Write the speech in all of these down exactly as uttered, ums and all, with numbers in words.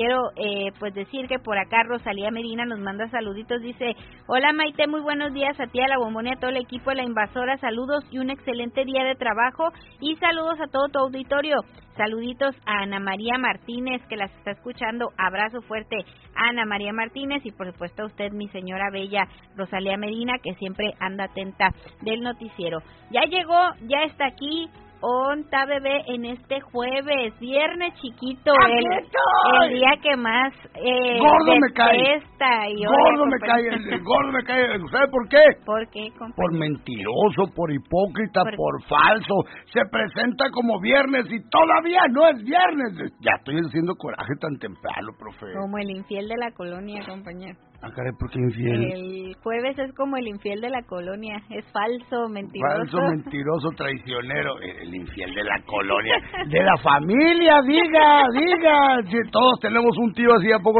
Quiero eh, pues decir que por acá Rosalía Medina nos manda saluditos, dice: hola Maite, muy buenos días a ti, a la Bombona y a todo el equipo de La Invasora, saludos y un excelente día de trabajo y saludos a todo tu auditorio. Saluditos a Ana María Martínez, que las está escuchando, abrazo fuerte a Ana María Martínez y por supuesto a usted, mi señora bella Rosalía Medina, que siempre anda atenta del noticiero. Ya llegó, ya está aquí. Onta bebé en este jueves, viernes chiquito, el, el día que más eh, gordo me cae, y gordo me cae, el, el gordo me cae, ¿sabe por qué? ¿Por qué, compañero? Por mentiroso, por hipócrita, por... por falso, se presenta como viernes y todavía no es viernes. Ya estoy haciendo coraje tan temprano, profe. Como el infiel de la colonia, compañero. Ah, caray, ¿por qué infiel? El jueves es como el infiel de la colonia, es falso, mentiroso. Falso, mentiroso, traicionero, el infiel de la colonia, de la familia, diga, diga. Si todos tenemos un tío así, ¿a poco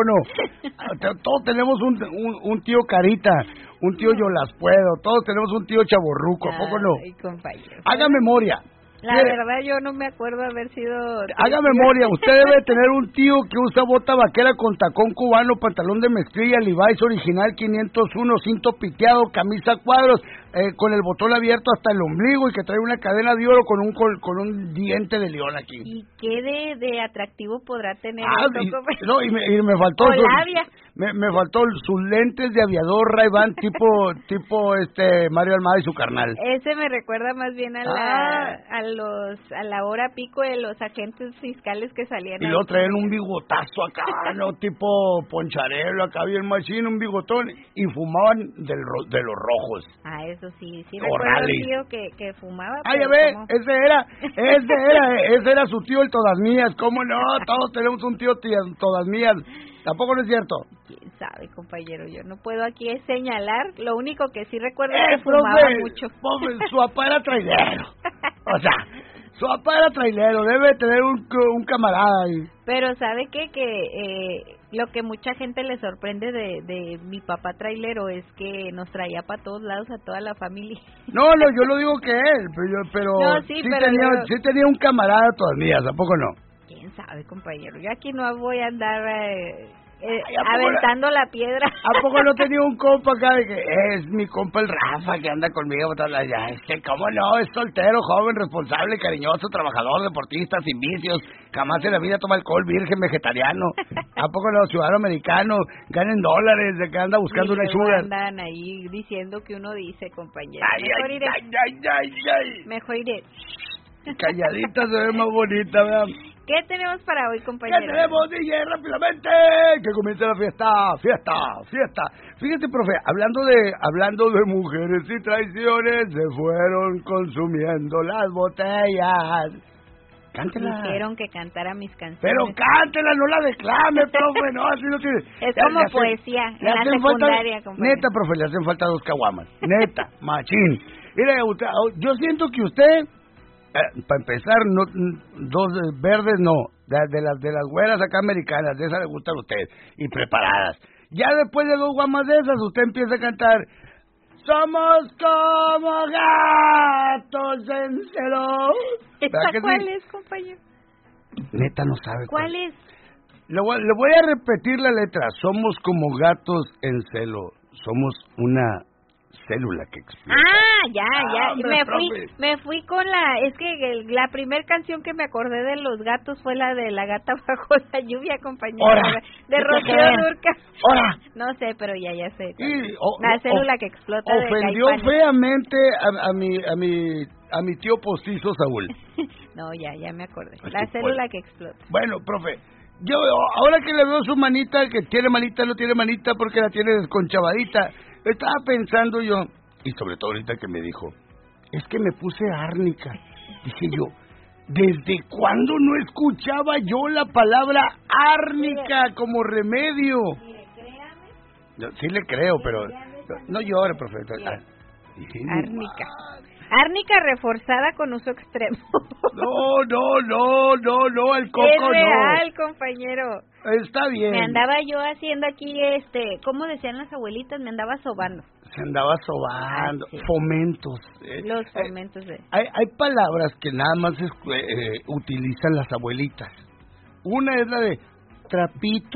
no? Todos tenemos un, un, un tío carita, un tío yo las puedo, todos tenemos un tío chaborruco, ¿a poco no? Ay, compañero. Haga memoria. La Mire, verdad yo no me acuerdo haber sido... Haga memoria, usted debe tener un tío que usa bota vaquera con tacón cubano, pantalón de mezclilla, Levi's original quinientos uno, cinto piteado, camisa cuadros, eh, con el botón abierto hasta el ombligo y que trae una cadena de oro con un con, con un diente de león aquí. ¿Y qué de, de atractivo podrá tener ah, esto? Y, no, y me, y me faltó... O su, labia. Me, me faltó sus lentes de aviador Ray-Ban tipo tipo este Mario Almada y su carnal. Ese me recuerda más bien a la ah. a los a la hora pico de los agentes fiscales que salían. Y luego traían un bigotazo acá, no tipo poncharelo acá bien machín, un bigotón y fumaban del ro, de los rojos. Ah, eso sí, sí recuerdo un tío que que fumaba. Ah, ya ve, ¿cómo? ese era, ese era, ese era su tío el todas mías, ¿cómo no? Todos tenemos un tío tía, todas mías. ¿Tampoco no es cierto? ¿Quién sabe, compañero? Yo no puedo aquí señalar. Lo único que sí recuerdo eh, es que fumaba profe, mucho. Profe, su papá era trailero. O sea, su papá era trailero. Debe tener un, un camarada ahí. Pero ¿sabe qué? Que eh, lo que mucha gente le sorprende de, de mi papá trailero es que nos traía para todos lados a toda la familia. No, no, yo lo digo que él. Pero, yo, pero, no, sí, sí, pero tenía, yo... sí tenía un camarada todas mías. ¿A poco no? ¿Quién sabe, compañero? Yo aquí no voy a andar eh, eh, Ay, aventando la, la piedra. ¿A poco no tenía un compa acá de que es mi compa el Rafa que anda conmigo? Ya, es que cómo no, es soltero, joven, responsable, cariñoso, trabajador, deportista, sin vicios, jamás en la vida toma alcohol, virgen, vegetariano. ¿A poco no, ciudadano americano, gana en dólares, de que anda buscando y una sugar? Andan ahí diciendo que uno dice, compañero. Ay, Mejor ay, iré. ay, ay, ay, ay. Mejor iré. Calladita se ve más bonita, ¿verdad? ¿Qué tenemos para hoy, compañero? ¿Qué tenemos, D J? Rápidamente, que comience la fiesta, fiesta, fiesta. Fíjate, profe, hablando de hablando de mujeres y traiciones, se fueron consumiendo las botellas. Cántela. Dijeron que cantara mis canciones. Pero cántela, no la declame, profe, no, así no tiene. Es ya, como ya poesía, hace, en la secundaria, falta, compañero. Neta, profe, le hacen falta dos caguamas, neta, machín. Mire, usted, yo siento que usted... Eh, para empezar, no, dos verdes no, de, de las de las güeras acá americanas, de esas le gustan a usted, y preparadas. Ya después de dos guamas de esas, usted empieza a cantar: somos como gatos en celo. ¿Esta cuál sí? es, compañero? Neta no sabe cuál. ¿Cuál es? Le voy, le voy a repetir la letra: somos como gatos en celo, somos una célula que explota. Ah, ya, ya. Ah, hombre, me fui, profe. me fui con la, es que el, la primer canción que me acordé de los gatos fue la de La gata bajo la lluvia, compañero. Ahora, de Rocío Dúrcal. Ahora. No sé, pero ya, ya sé. Sí, o, la o, célula que explota. Ofendió de feamente a, a mi, a mi, a mi tío postizo Saúl. No, ya, ya me acordé. Así la célula que explota. Bueno, profe. Yo, ahora que le veo su manita, que tiene manita, no tiene manita porque la tiene desconchavadita, estaba pensando yo, y sobre todo ahorita que me dijo, es que me puse árnica. Dije yo, ¿desde cuándo no escuchaba yo la palabra árnica como remedio? Mire, créame. No, sí le creo, pero no, no llore, profe. Árnica. Árnica reforzada con uso extremo. No, no, no, no, no, el coco no. Es real, no. Compañero. Está bien. Me andaba yo haciendo aquí, este, ¿cómo decían las abuelitas? Me andaba sobando. Se andaba sobando. Ah, sí. Fomentos. Eh, Los fomentos. Eh, de... hay, hay palabras que nada más es, eh, utilizan las abuelitas. Una es la de trapito